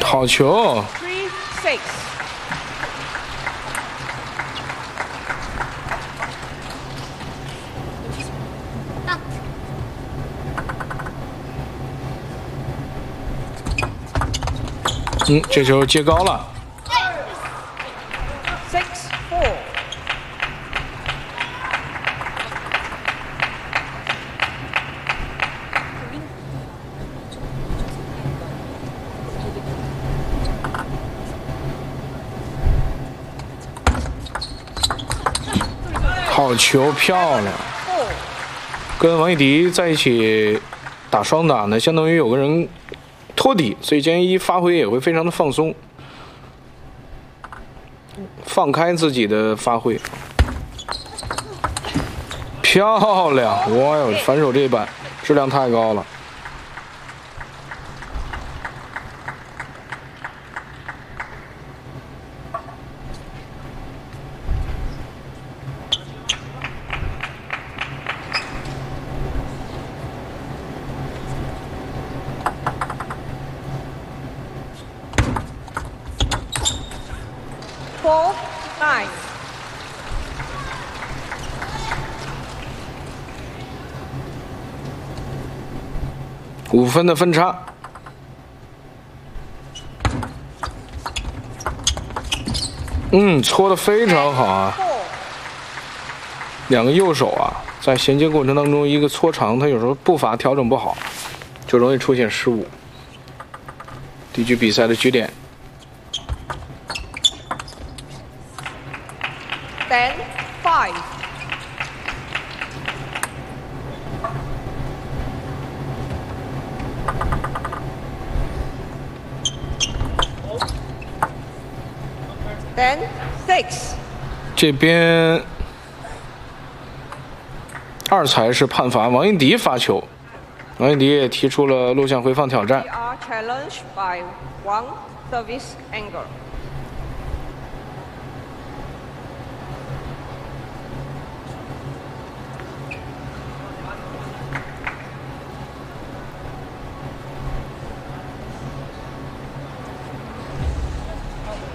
好球。 3-6。 这球接高了。 6-4。 好球，漂亮！跟王艺迪在一起打双打呢，相当于有个人托底，所以建一发挥也会非常的放松，放开自己的发挥。漂亮！哇哟，反手这一板质量太高了。 4-9。 5分的分差。搓得非常好啊！两个右手啊，在衔接过程当中，一个搓长，他有时候步伐调整不好，就容易出现失误。第一局比赛的局点。 10-5。10-6。 这边二裁是判罚王英迪发球，王英迪也提出了录像回放挑战。 We are challenged by one service angle.